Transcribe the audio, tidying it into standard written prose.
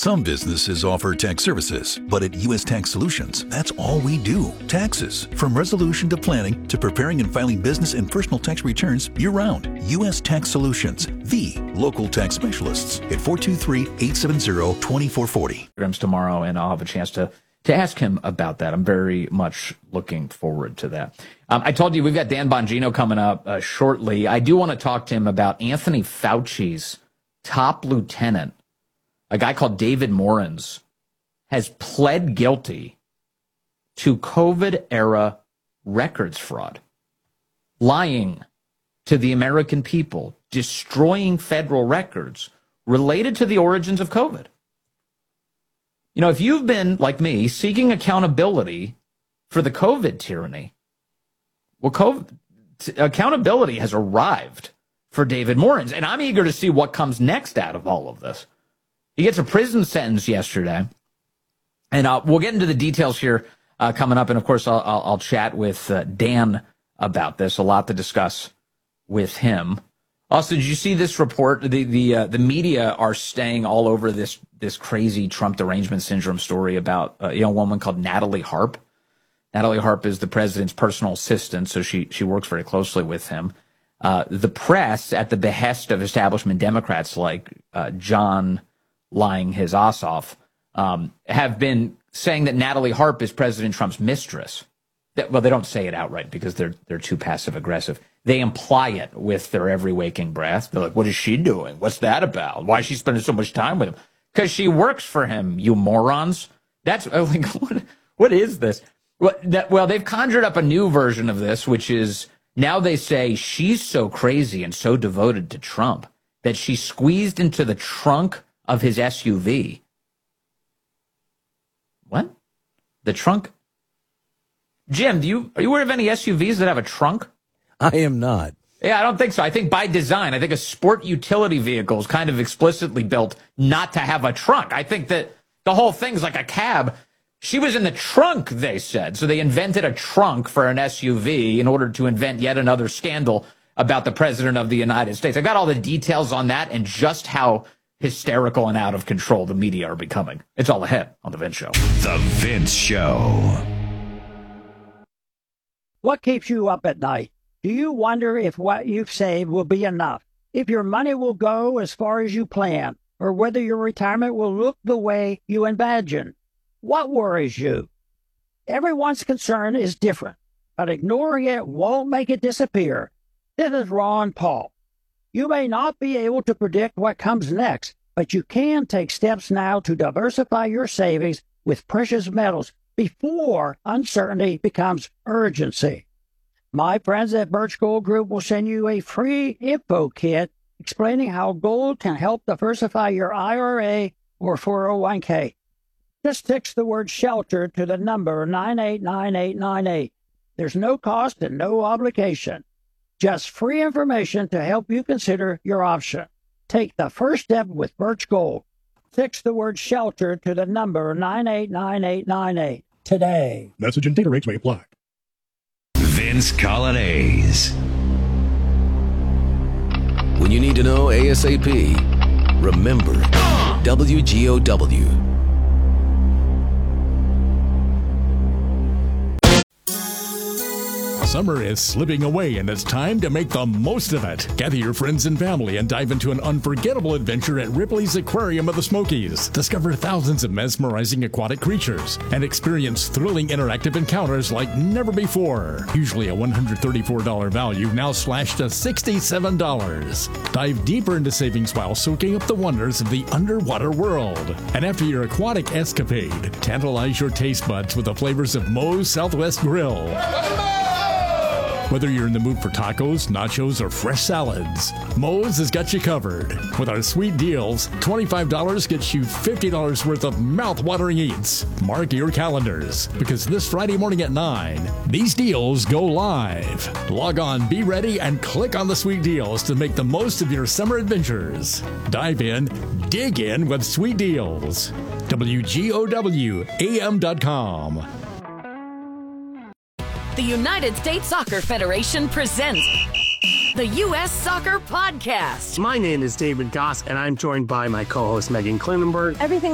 Some businesses offer tax services, but at U.S. Tax Solutions, that's all we do. Taxes. From resolution to planning to preparing and filing business and personal tax returns year-round. U.S. Tax Solutions, the local tax specialists at 423-870-2440. Tomorrow, and I'll have a chance to ask him about that. I'm very much looking forward to that. I told you we've got Dan Bongino coming up shortly. I do want to talk to him about Anthony Fauci's top lieutenant, a guy called David Morans, has pled guilty to COVID-era records fraud, lying to the American people, destroying federal records related to the origins of COVID. You know, if you've been, like me, seeking accountability for the COVID tyranny, well, accountability has arrived for David Morans, and I'm eager to see what comes next out of all of this. He gets a prison sentence yesterday, and we'll get into the details here coming up, and of course I'll chat with Dan about this. A lot to discuss with him. Also, did you see this report? The media are staying all over this crazy Trump derangement syndrome story about a young woman called Natalie Harp. Natalie Harp is the president's personal assistant, so she works very closely with him. The press, at the behest of establishment Democrats like John lying his ass off, have been saying that Natalie Harp is President Trump's mistress. Well, they don't say it outright because they're too passive aggressive. They imply it with their every waking breath. They're like, what is she doing? What's that about? Why is she spending so much time with him? Because she works for him, you morons. That's like, what is this? Well, they've conjured up a new version of this, which is now they say she's so crazy and so devoted to Trump that she squeezed into the trunk of his SUV. What? The trunk? Jim, are you aware of any SUVs that have a trunk? I am not. Yeah, I don't think so. I think by design, I think a sport utility vehicle is kind of explicitly built not to have a trunk. I think that the whole thing's like a cab. She was in the trunk, they said. So they invented a trunk for an SUV in order to invent yet another scandal about the president of the United States. I got all the details on that and just how hysterical and out of control the media are becoming. It's all ahead on The Vince Show. The Vince Show. What keeps you up at night? Do you wonder if what you've saved will be enough? If your money will go as far as you plan? Or whether your retirement will look the way you imagine? What worries you? Everyone's concern is different, but ignoring it won't make it disappear. This is Ron Paul. You may not be able to predict what comes next, but you can take steps now to diversify your savings with precious metals before uncertainty becomes urgency. My friends at Birch Gold Group will send you a free info kit explaining how gold can help diversify your IRA or 401k. Just text the word SHELTER to the number 989898. There's no cost and no obligation. Just free information to help you consider your option. Take the first step with Birch Gold. Text the word SHELTER to the number 989898 today. Message and data rates may apply. Vince Colonnese. When you need to know ASAP, remember WGOW. Summer is slipping away, and it's time to make the most of it. Gather your friends and family and dive into an unforgettable adventure at Ripley's Aquarium of the Smokies. Discover thousands of mesmerizing aquatic creatures and experience thrilling interactive encounters like never before. Usually a $134 value, now slashed to $67. Dive deeper into savings while soaking up the wonders of the underwater world. And after your aquatic escapade, tantalize your taste buds with the flavors of Moe's Southwest Grill. Whether you're in the mood for tacos, nachos, or fresh salads, Moe's has got you covered. With our sweet deals, $25 gets you $50 worth of mouth-watering eats. Mark your calendars, because this Friday morning at 9, these deals go live. Log on, be ready, and click on the sweet deals to make the most of your summer adventures. Dive in, dig in with sweet deals. WGOWAM.com. The United States Soccer Federation presents the U.S. Soccer Podcast. My name is David Goss, and I'm joined by my co-host Megan Klinenberg. Everything